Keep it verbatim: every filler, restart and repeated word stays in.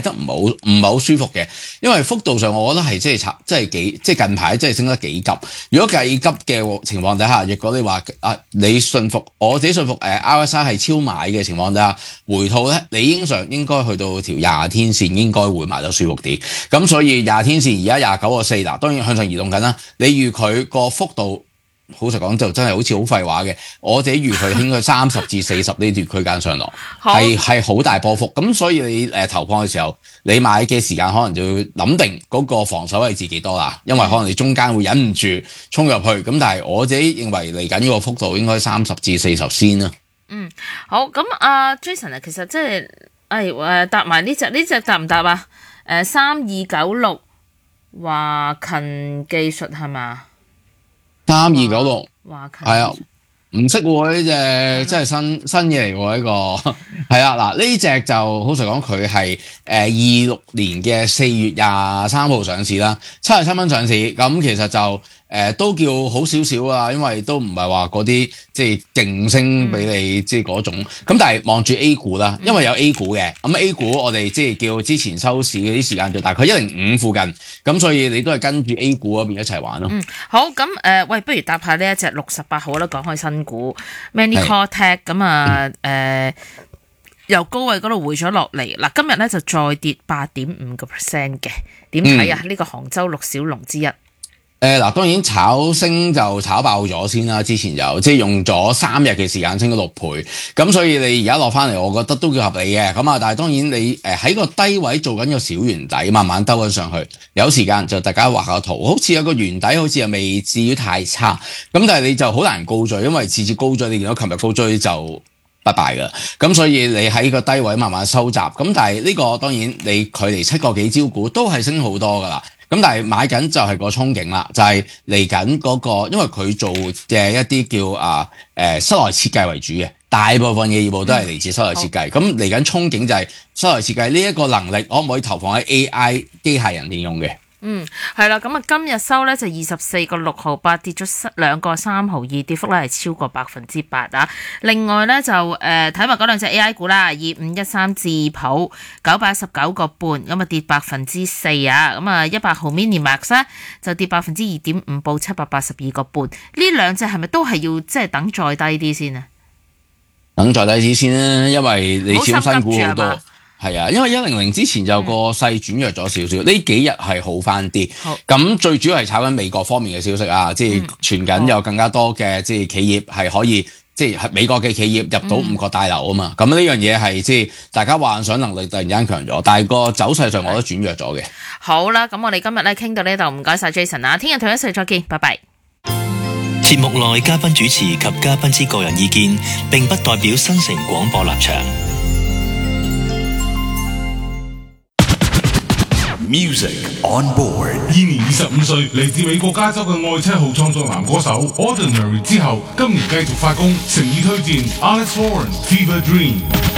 得唔好唔係好舒服嘅，因為幅度上我覺得係即係插即係幾即係近排即係升得幾急。如果計急嘅情況底下，若果你話啊你信服我自己信服誒 R S I 係超買嘅情況底下，回吐咧你應常應該去到條廿天線應該會買得舒服啲。咁所以廿天線而家廿九個四嗱，當然向上移動緊啦。你預佢個幅度？好實講就真係好似好廢話嘅，我自己預佢應該三十至四十呢段區間上落，係係好大波幅，咁所以你誒、呃、投放嘅時候，你買嘅時間可能就要諗定嗰個防守位置幾多啦，因為可能你中間會忍唔住衝入去，咁但係我自己認為嚟緊呢個幅度應該三十至四十先啦。 嗯，好，咁阿、啊、Jason 啊，其實即係誒誒搭埋呢隻呢隻搭唔搭啊？誒三二九六華勤技術係嘛？ 三二九六，係啊，唔識喎呢隻，真係新新嘢嚟喎呢個，係啊嗱呢隻就好實講佢係誒二六年嘅四月廿三號上市啦，七十七蚊上市，咁其實就誒、呃、都叫好少少啊，因為都唔係話嗰啲即係勁升俾你、嗯、即係嗰種，咁但係望住 A 股啦，因為有 A 股嘅，咁 A 股我哋即係叫之前收市嗰啲時間就大概一零五附近，咁所以你都係跟住 A 股嗰邊一齊玩咯。 嗯，好，咁誒、呃，喂，不如搭下呢一隻六十八號啦，講開新股 Medical Tech 咁啊，誒、呃、由高位嗰度回咗落嚟，嗱今日咧就再跌八點五個 percent 嘅，點睇啊？呢、嗯呢個杭州六小龍之一。 誒嗱，當然炒升就炒爆咗先啦，之前就即係用咗三日嘅時間升咗六倍，咁所以你而家落翻嚟，我覺得都叫合理嘅。咁啊，但係當然你誒喺個低位做緊個小圓底，慢慢兜緊上去，有時間就大家畫下圖，好似有個圓底，好似又未至於太差。咁但係你就好難高追，因為次次高追，你見到琴日高追就拜拜㗎。咁所以你喺個低位慢慢收集。咁但係呢個當然你距離七個幾招股都係升好多㗎啦。咁但係買緊就係個憧憬啦，就係嚟緊嗰個，因為佢做嘅一啲叫啊誒、呃、室內設計為主嘅，大部分嘅業務都係嚟自室內設計。咁嚟緊憧憬就係室內設計呢一個能力可唔可以投放喺 A I 機械人應用嘅？ 嗯，係啦，咁啊今日收咧就二十四個六毫八，跌咗兩個三毫二，跌幅咧係超過百分之八啊。另外咧就誒睇埋嗰兩隻 A I 股啦，二五一三智譜九百一十九個半，咁啊跌百分之四啊。咁啊一百毫 Minimax 咧就跌百分之二點五，報七百八十二個半。呢兩隻係咪都係要即係等再低啲先啊？ 等再低啲先啦，因為你始終新股好多。係啊，因為一零零之前就個勢轉弱咗少少，呢、嗯、幾日係好翻啲。咁最主要係炒緊美國方面嘅消息啊，即係傳緊有更加多嘅即係企業係可以即係美國嘅企業入到五角大樓啊嘛。咁呢、嗯、樣嘢係即係大家幻想能力突然間強咗，但係個走勢上我都轉弱咗嘅。 好啦，咁我哋今日咧傾到呢度，唔該晒 Jason 啊，聽日同一時再見，拜拜。 節目內嘉賓主持及嘉賓之個人意見並不代表新城廣播立場。 Music on board。現年二十五歲，嚟自美國加州嘅愛七號創作男歌手 Ordinary 之後，今年繼續發功，誠意推薦 Alex Warren Fever Dream。